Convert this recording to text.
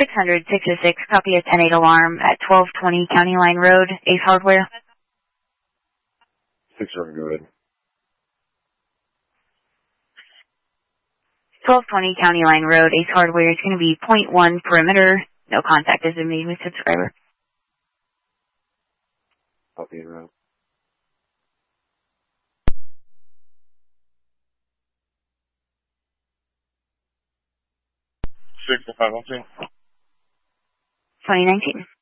600-606, copy a 10-8 alarm at 1220 County Line Road, Ace Hardware. 600, go ahead. 1220 County Line Road, Ace Hardware. It's going to be .1 perimeter. No contact has been made with subscriber. Copy and route. 6512. 2019.